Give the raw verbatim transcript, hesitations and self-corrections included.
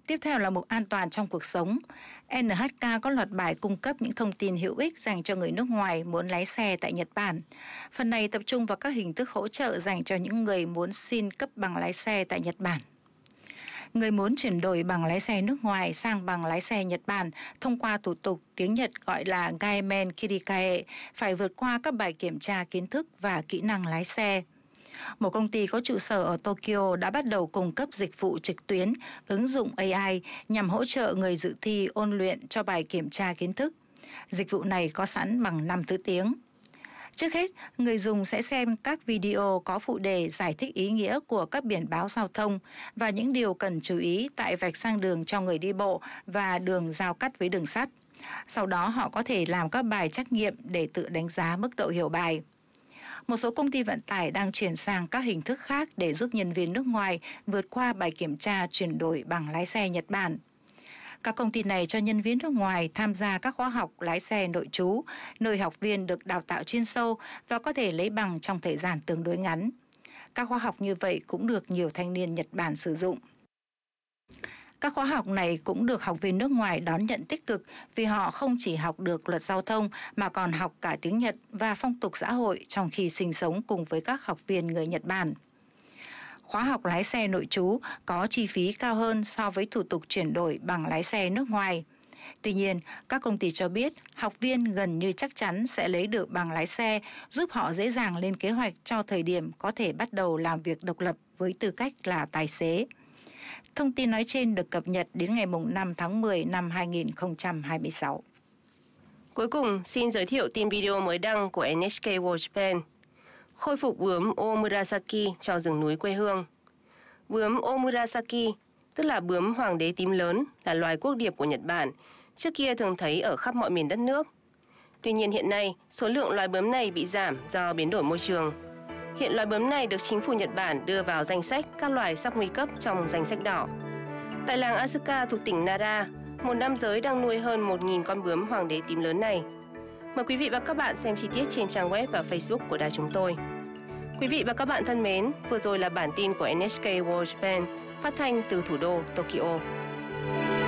Tiếp theo là mục an toàn trong cuộc sống. en hát ca có loạt bài cung cấp những thông tin hữu ích dành cho người nước ngoài muốn lái xe tại Nhật Bản. Phần này tập trung vào các hình thức hỗ trợ dành cho những người muốn xin cấp bằng lái xe tại Nhật Bản. Người muốn chuyển đổi bằng lái xe nước ngoài sang bằng lái xe Nhật Bản thông qua thủ tục tiếng Nhật gọi là Gaimen Kirikae phải vượt qua các bài kiểm tra kiến thức và kỹ năng lái xe. Một công ty có trụ sở ở Tokyo đã bắt đầu cung cấp dịch vụ trực tuyến, ứng dụng a i nhằm hỗ trợ người dự thi ôn luyện cho bài kiểm tra kiến thức. Dịch vụ này có sẵn bằng năm thứ tiếng. Trước hết, người dùng sẽ xem các video có phụ đề giải thích ý nghĩa của các biển báo giao thông và những điều cần chú ý tại vạch sang đường cho người đi bộ và đường giao cắt với đường sắt. Sau đó họ có thể làm các bài trắc nghiệm để tự đánh giá mức độ hiểu bài. Một số công ty vận tải đang chuyển sang các hình thức khác để giúp nhân viên nước ngoài vượt qua bài kiểm tra chuyển đổi bằng lái xe Nhật Bản. Các công ty này cho nhân viên nước ngoài tham gia các khóa học lái xe nội trú, nơi học viên được đào tạo chuyên sâu và có thể lấy bằng trong thời gian tương đối ngắn. Các khóa học như vậy cũng được nhiều thanh niên Nhật Bản sử dụng. Các khóa học này cũng được học viên nước ngoài đón nhận tích cực vì họ không chỉ học được luật giao thông mà còn học cả tiếng Nhật và phong tục xã hội trong khi sinh sống cùng với các học viên người Nhật Bản. Khóa học lái xe nội trú có chi phí cao hơn so với thủ tục chuyển đổi bằng lái xe nước ngoài. Tuy nhiên, các công ty cho biết học viên gần như chắc chắn sẽ lấy được bằng lái xe, giúp họ dễ dàng lên kế hoạch cho thời điểm có thể bắt đầu làm việc độc lập với tư cách là tài xế. Thông tin nói trên được cập nhật đến ngày năm tháng mười năm hai nghìn không trăm hai mươi sáu. Cuối cùng, xin giới thiệu tin video mới đăng của en hát ca World Japan. Khôi phục bướm Omurasaki cho rừng núi quê hương. Bướm Omurasaki, tức là bướm hoàng đế tím lớn, là loài quốc điệp của Nhật Bản, trước kia thường thấy ở khắp mọi miền đất nước. Tuy nhiên hiện nay, số lượng loài bướm này bị giảm do biến đổi môi trường. Hiện loài bướm này được chính phủ Nhật Bản đưa vào danh sách các loài sắp nguy cấp trong danh sách đỏ. Tại làng Asuka thuộc tỉnh Nara, một nam giới đang nuôi hơn một nghìn con bướm hoàng đế tím lớn này. Mời quý vị và các bạn xem chi tiết trên trang web và Facebook của đài chúng tôi. Quý vị và các bạn thân mến, vừa rồi là bản tin của en hát ca World Japan phát thanh từ thủ đô Tokyo.